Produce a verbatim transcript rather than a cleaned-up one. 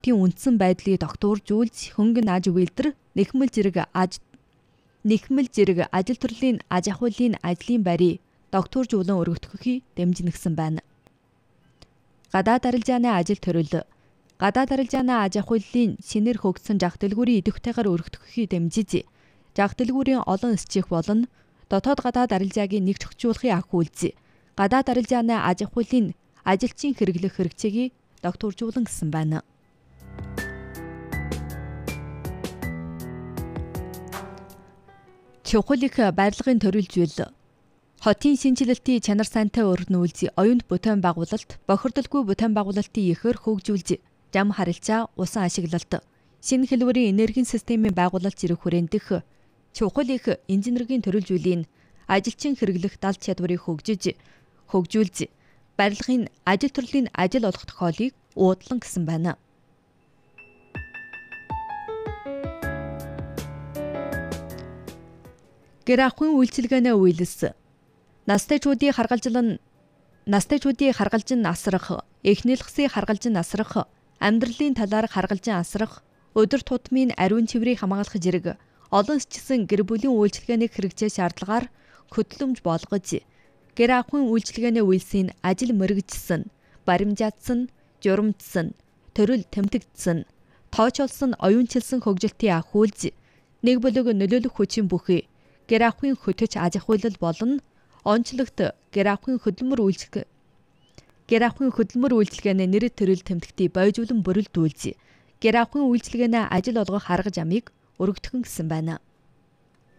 хотын үндсэн байдлыг тогтворжуулж хөнгөн аж үйлдвэр нэхмэл зэрэг аж нэхмэл зэрэг ажил төрлийн аж ахуйлын ажлын байрыг тогтворжуулан өргөдөхийг дэмжинэ гэсэн байна. Гадаад арилжааны ажил төрөл гадаад арилжааны аж ахуйлын шинээр хөгжсөн жах дэлгүүрийн идэвхтэйгээр өргөдөхийг дэмжиж, жах дэлгүүрийн олон эсчих болон дотоод гадаад арилжааг нэг зохицуулахыг ахиулж, гадаад арилжааны аж ахуйлын ажилчин хэрэглэх хэрэгцээг тогтворжуулан гэсэн байна. Чухал их барилгын төрөл зүйл. Хотын шинжилэлтийн чанар сайнтай өрнүүлж, оюунд бүтээн байгуулалт, бохирдолгүй бүтээн байгуулалтын ихээр хөгжүүлж, зам харилцаа, усан ашиглалт, шинэ хэлбэрийн энергийн системийн байгуулалт зэрэг хүрэндэх чухал их инженерийн төрөл зүйлийн ажилчин хэрэглэх далд чадварыг хөгжиж, хөгжүүлж, барилгын ажил төрлийн ажил олох тохиолыг уудлан гэсэн байна. Гэр ахуйн үйлчилгээний үйлс. Настайчуудыг харгалзал нь настайчуудыг харгалзан асрах, эхнэлгсийг харгалзан асрах, амьдралын талаар харгалзан асрах, өдөр тутмын ариун цэврийг хамгаалах зэрэг олон сэтгсэн гэр бүлийн үйлчилгээний хэрэгцээ шаардлагаар хөдөлмж болгож, гэр ахуйн үйлчилгээний үйлсийн ажил мэргэжсэн, баримжаадсан, журамдсан, төрөл тэмтэгдсэн, тоочолсон оюунчилсан хөгжилтийг ахиулж, нэг бүлэг нөлөөлөх хүчин бүхий гэр ахуйн хөтөч аж ахуйлал болон онцлогт гэр ахуйн хөдөлмөр үйлчлэг гэр ахуйн хөдөлмөр үйлчилгээний нэр төрөл тэмдэгтийг бойжуулан бүрэлдүүлж, гэр ахуйн үйлчилгээний ажил олгох арга замыг өргөдөхөн гэсэн байна.